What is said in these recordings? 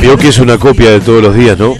Vio que es una copia de todos los días, ¿no?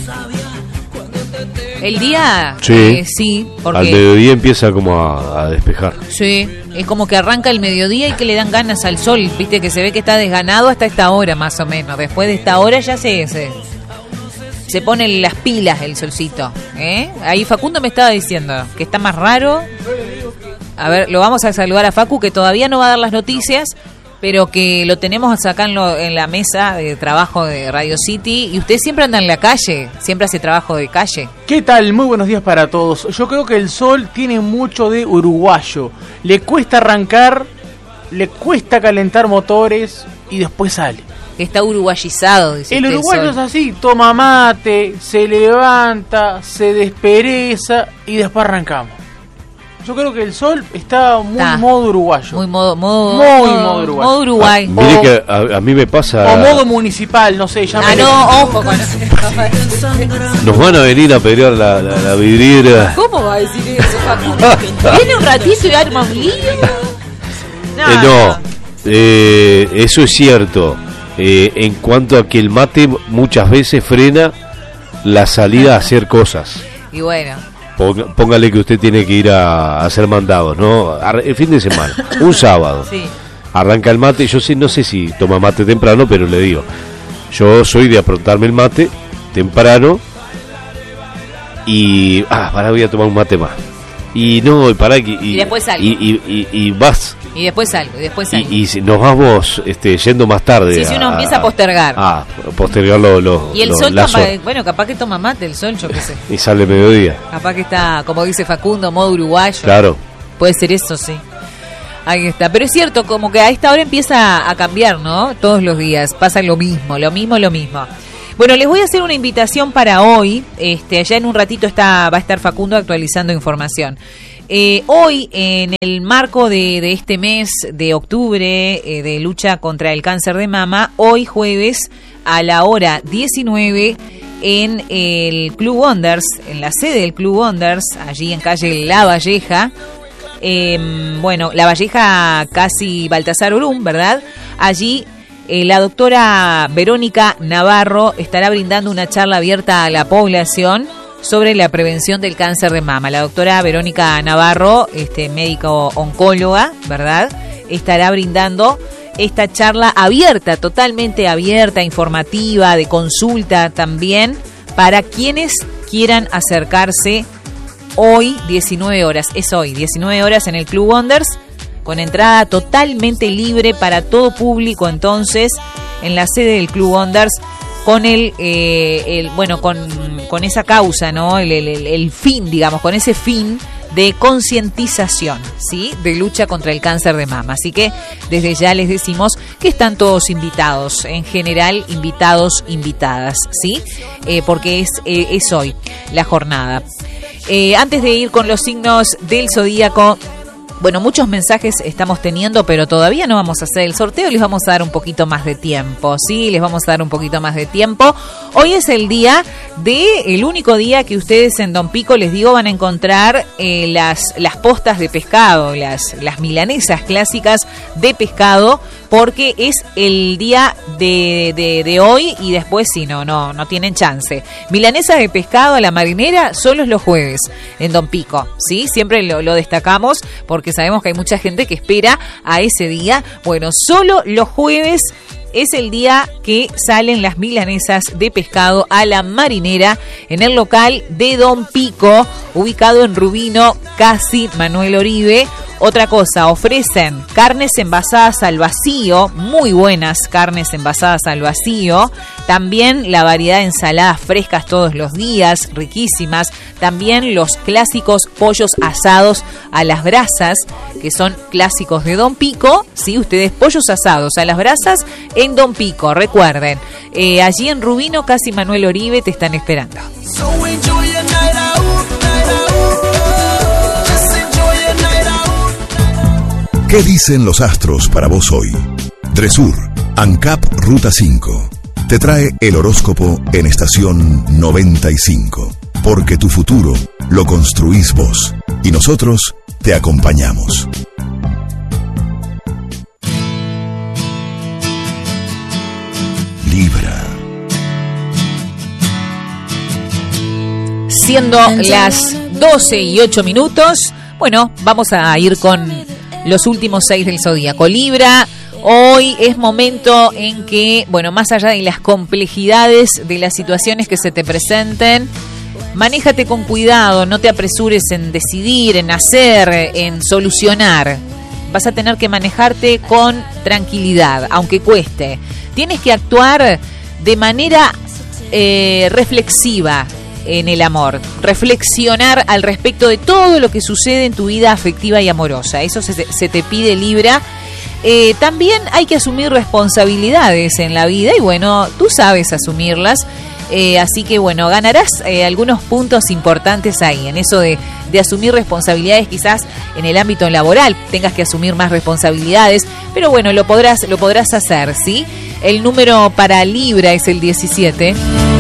El día, sí, sí, porque al mediodía empieza como a despejar. Sí, es como que arranca el mediodía y que le dan ganas al sol, viste que se ve que está desganado hasta esta hora más o menos. Después de esta hora ya se ponen las pilas el solcito, ¿eh? Ahí Facundo me estaba diciendo que está más raro. A ver, lo vamos a saludar a Facu, que todavía no va a dar las noticias, pero que lo tenemos acá en la mesa de trabajo de Radio City. Y usted siempre anda en la calle, siempre hace trabajo de calle. ¿Qué tal? Muy buenos días para todos. Yo creo que el sol tiene mucho de uruguayo. Le cuesta arrancar, le cuesta calentar motores y después sale. Está uruguayizado, dice El usted, uruguayo es así, toma mate, se levanta, se despereza y después arrancamos. Yo creo que el sol está muy modo uruguayo. Muy modo uruguayo. Modo Uruguay. Mire que a mí me pasa... O modo municipal, no sé. No, ojo con eso. Nos van a venir a pelear la vidriera. ¿Cómo va a decir eso, Facundo? Viene un ratito y arma un lío. Eso es cierto. En cuanto a que el mate muchas veces frena la salida a hacer cosas. Y bueno... Póngale que usted tiene que ir a hacer mandados, ¿no? El fin de semana, un sábado. Sí. Arranca el mate. Yo no sé si toma mate temprano, pero le digo, yo soy de aprontarme el mate temprano y voy a tomar un mate más. Y no, y después salgo. Y vas. Y después salgo, Y si nos vamos yendo más tarde. Sí, si uno empieza a postergar. Postergar y el sol, capaz que toma mate el sol, yo qué sé. Y sale mediodía. Capaz que está, como dice Facundo, modo uruguayo. Claro. Puede ser eso, sí. Ahí está. Pero es cierto, como que a esta hora empieza a cambiar, ¿no? Todos los días pasa lo mismo. Bueno, les voy a hacer una invitación para hoy. Allá en un ratito va a estar Facundo actualizando información. Hoy, en el marco de este mes de octubre de lucha contra el cáncer de mama, hoy jueves a la hora 19 en el Club Wonders, en la sede del Club Wonders, allí en calle La Valleja. La Valleja casi Baltasar Urum, ¿verdad? Allí la doctora Verónica Navarro estará brindando una charla abierta a la población sobre la prevención del cáncer de mama. La doctora Verónica Navarro, médico oncóloga, ¿verdad?, estará brindando esta charla abierta, totalmente abierta, informativa, de consulta también, para quienes quieran acercarse hoy, 19 horas. Es hoy, 19 horas en el Club Wonders, con entrada totalmente libre para todo público, entonces, en la sede del Club Wonders, con con esa causa, ¿no? El fin, digamos, con ese fin de concientización, ¿sí?, de lucha contra el cáncer de mama. Así que desde ya les decimos que están todos invitados, en general invitados, invitadas, ¿sí? Porque es hoy la jornada. Antes de ir con los signos del zodíaco, bueno, muchos mensajes estamos teniendo, pero todavía no vamos a hacer el sorteo. Les vamos a dar un poquito más de tiempo, ¿sí? Les vamos a dar un poquito más de tiempo. Hoy es el único día que ustedes en Don Pico, les digo, van a encontrar las postas de pescado, las milanesas clásicas de pescado, porque es el día de hoy y después sí, no tienen chance. Milanesas de pescado a la marinera solo los jueves en Don Pico, ¿sí? Siempre lo destacamos porque sabemos que hay mucha gente que espera a ese día. Bueno, solo los jueves es el día que salen las milanesas de pescado a la marinera en el local de Don Pico, ubicado en Rubino, casi Manuel Oribe. Otra cosa, ofrecen carnes envasadas al vacío, muy buenas carnes envasadas al vacío. También la variedad de ensaladas frescas todos los días, riquísimas. También los clásicos pollos asados a las brasas, que son clásicos de Don Pico. ¿Sí? Ustedes, pollos asados a las brasas en Don Pico, recuerden. Allí en Rubino, casi Manuel Oribe, te están esperando. ¿Qué dicen los astros para vos hoy? Dresur, ANCAP Ruta 5. Te trae el horóscopo en estación 95. Porque tu futuro lo construís vos. Y nosotros te acompañamos. Libra. Siendo las 12:08, bueno, vamos a ir con los últimos 6 del zodíaco. Libra, hoy es momento en que, bueno, más allá de las complejidades de las situaciones que se te presenten, manéjate con cuidado, no te apresures en decidir, en hacer, en solucionar. Vas a tener que manejarte con tranquilidad, aunque cueste. Tienes que actuar de manera reflexiva en el amor, reflexionar al respecto de todo lo que sucede en tu vida afectiva y amorosa. Eso se te pide, Libra. También hay que asumir responsabilidades en la vida y bueno, tú sabes asumirlas. Así que bueno, ganarás algunos puntos importantes ahí, en eso de asumir responsabilidades. Quizás en el ámbito laboral tengas que asumir más responsabilidades, pero bueno, lo podrás hacer, ¿sí? El número para Libra es el 17.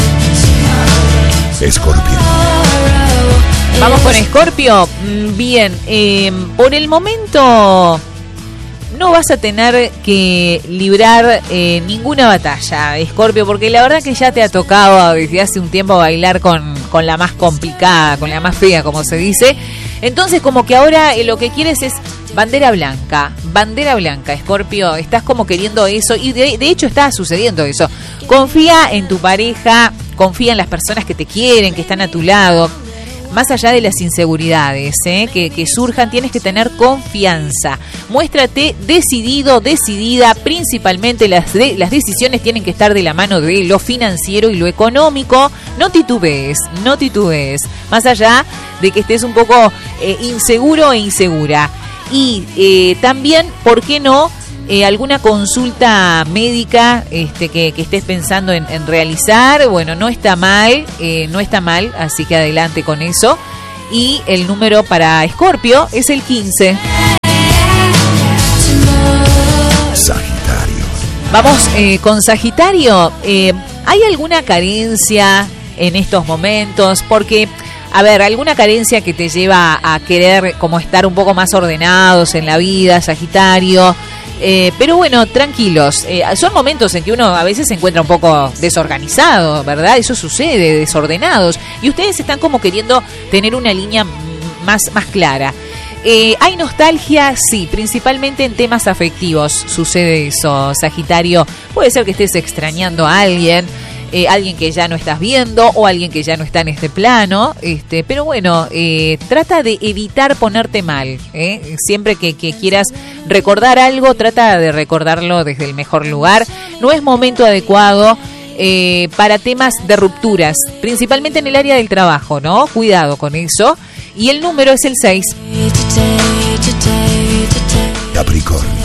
Escorpio. Vamos con Escorpio. Bien, por el momento no vas a tener que librar ninguna batalla, Escorpio, porque la verdad que ya te ha tocado desde hace un tiempo bailar con la más complicada, con la más fea, como se dice. Entonces, como que ahora lo que quieres es bandera blanca, Escorpio. Estás como queriendo eso y de hecho está sucediendo eso. Confía en tu pareja, confía en las personas que te quieren, que están a tu lado. Más allá de las inseguridades que surjan, tienes que tener confianza. Muéstrate decidido, decidida. Principalmente las decisiones tienen que estar de la mano de lo financiero y lo económico. No titubees. Más allá de que estés un poco inseguro e insegura. Y también, ¿por qué no? Alguna consulta médica que estés pensando en realizar, bueno, no está mal, así que adelante con eso. Y el número para Escorpio es el 15. Sagitario. Vamos con Sagitario. ¿Hay alguna carencia en estos momentos? Porque, a ver, alguna carencia que te lleva a querer como estar un poco más ordenados en la vida, Sagitario. Pero bueno, tranquilos, son momentos en que uno a veces se encuentra un poco desorganizado, ¿verdad? Eso sucede, desordenados. Y ustedes están como queriendo tener una línea más clara. ¿Hay nostalgia? Sí, principalmente en temas afectivos sucede eso, Sagitario. Puede ser que estés extrañando a alguien que ya no estás viendo o alguien que ya no está en este plano, pero bueno, trata de evitar ponerte mal, siempre que quieras recordar algo, trata de recordarlo desde el mejor lugar. No es momento adecuado para temas de rupturas, principalmente en el área del trabajo, ¿no? Cuidado con eso. Y el número es el 6. Capricornio.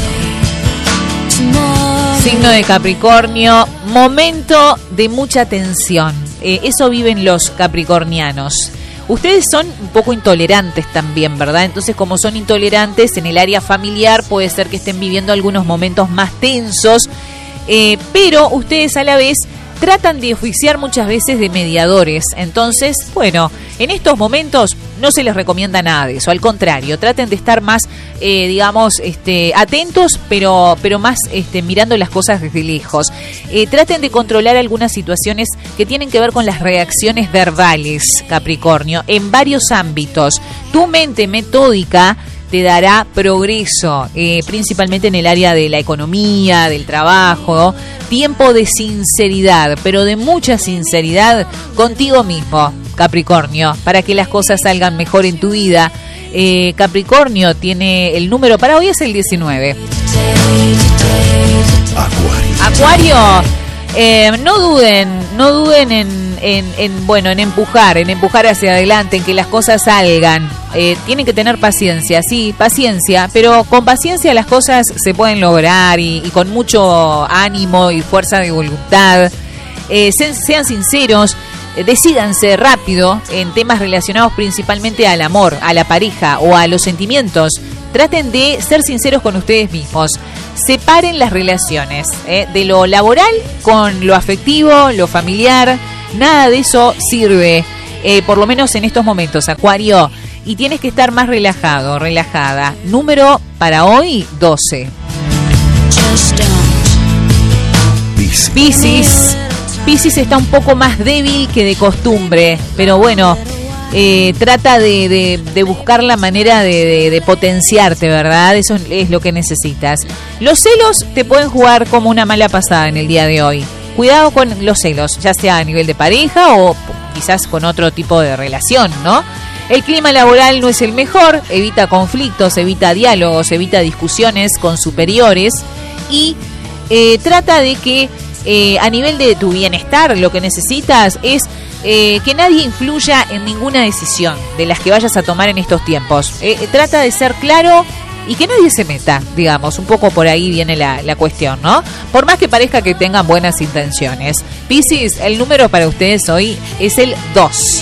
Signo de Capricornio, momento de mucha tensión. Eso viven los capricornianos. Ustedes son un poco intolerantes también, ¿verdad? Entonces, como son intolerantes en el área familiar, puede ser que estén viviendo algunos momentos más tensos, pero ustedes a la vez tratan de oficiar muchas veces de mediadores. Entonces, bueno, en estos momentos no se les recomienda nada de eso. Al contrario, traten de estar más, atentos, pero más mirando las cosas desde lejos. Traten de controlar algunas situaciones que tienen que ver con las reacciones verbales, Capricornio, en varios ámbitos. Tu mente metódica te dará progreso, principalmente en el área de la economía, del trabajo. Tiempo de sinceridad, pero de mucha sinceridad contigo mismo, Capricornio, para que las cosas salgan mejor en tu vida. Capricornio tiene el número para hoy es el 19. Acuario, no duden en empujar hacia adelante, en que las cosas salgan. Tienen que tener paciencia, sí, paciencia, pero con paciencia las cosas se pueden lograr y con mucho ánimo y fuerza de voluntad. Sean sinceros, decídanse rápido en temas relacionados principalmente al amor, a la pareja o a los sentimientos. Traten de ser sinceros con ustedes mismos. Separen las relaciones de lo laboral con lo afectivo, lo familiar. Nada de eso sirve, por lo menos en estos momentos, Acuario. Y tienes que estar más relajado, relajada. Número para hoy, 12. Piscis está un poco más débil que de costumbre, pero bueno, trata de buscar la manera de potenciarte, ¿verdad? Eso es lo que necesitas. Los celos te pueden jugar como una mala pasada en el día de hoy. Cuidado con los celos, ya sea a nivel de pareja o quizás con otro tipo de relación, ¿no? El clima laboral no es el mejor, evita conflictos, evita diálogos, evita discusiones con superiores y trata de que a nivel de tu bienestar lo que necesitas es que nadie influya en ninguna decisión de las que vayas a tomar en estos tiempos. Trata de ser claro y que nadie se meta, digamos, un poco por ahí viene la cuestión, ¿no? Por más que parezca que tengan buenas intenciones. Piscis, el número para ustedes hoy es el 2.